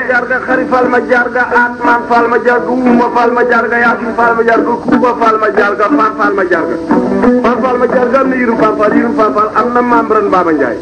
jarga xari fal ma jarga atman fal ma jarga uma fal ma jarga yasin fal ma jarga kuba fal ma jarga fan fal ma jarga fan fal ma jarga am na yirum fan fal am na membran Baba Ndiaye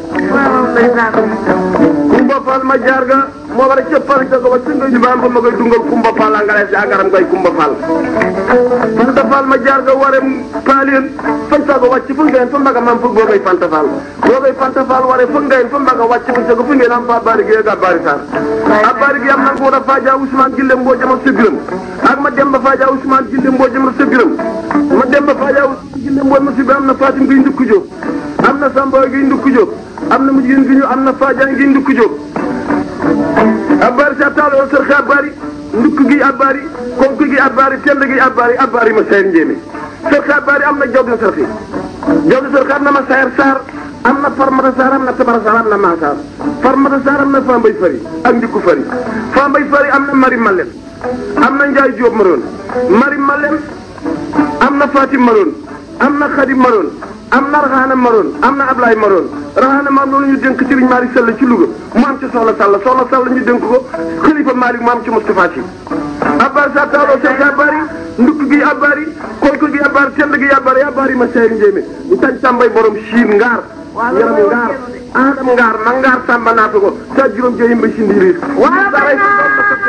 kumba fal ma jarga moo war a cëppal ca ko ba singa ñu baam ba ma koy dungal kumba fal angale si agaram koy kumba fal fanta fal ma jarga warem palien fanta ko wàcc fu ngeen fa mbaga mam fu boo koy fanta fal boo koy fanta fal ware fu ngeen fa mbaga wàcc fu ca ko fu ngeen am fa bari gi ga bari sar a bari gi am na ko da faja Ousmane Gille mboo jama sebiram ak ma dem ba faja Ousmane Gille mboo jama sebiram ma dem ba faja Ousmane Gille mboo ma sebiram am na Fatim gi ndukku jóg am na Samba gi ndukku jóg am na mujjin gi ñu am na faja gi ndukku jóg abari sa taalo sër xa abari ndukk gi abari konk gi abari tend gi abari ma sayar njéeme sër xa abari am na jawdi sër xi jawdi sër xa am na ma sayar saar am na farmata saar am na tabara saar am na maasaar farmata saar am na fambay fari ak ndikku fari fambay fari am na mari malen am na njaay jóob maroon mari malen am na fatim maroon am na xadim maroon am na raxaana maroon am na ablaay maroon raxaana maroon loolu ñu dénk Serigne Malick Sall ci Louga mu am ci soxla Sall ñu dénk ko Xalifa Malick mu am ci Moustapha Sy abari sa taaloo seen abari ndukk gi abari koyko gi abari tend gi abari ma sey njéeme ñu tañ tàmbay borom siin ngaar yaram ngaar adam ngaar ma ngaar tàmba naata ko sa juróom joyim ba si ndiiriir